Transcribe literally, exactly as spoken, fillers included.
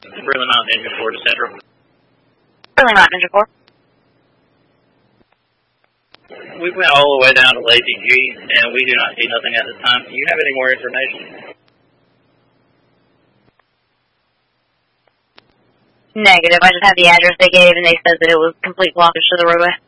Burley Mountain Engine four to Central. Burley Mountain Engine four. We went all the way down to Lazy G, and we do not see nothing at this time. Do you have any more information? Negative. I just have the address they gave, and they said that it was complete blockage to the roadway.